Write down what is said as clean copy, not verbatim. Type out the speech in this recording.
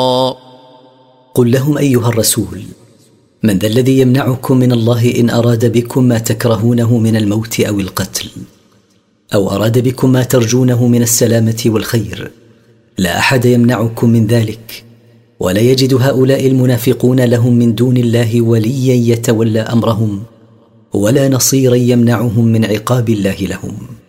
قل لهم أيها الرسول: من ذا الذي يمنعكم من الله إن أراد بكم ما تكرهونه من الموت أو القتل، أو أراد بكم ما ترجونه من السلامة والخير؟ لا أحد يمنعكم من ذلك، ولا يجد هؤلاء المنافقون لهم من دون الله وليا يتولى أمرهم، ولا نصيرا يمنعهم من عقاب الله لهم.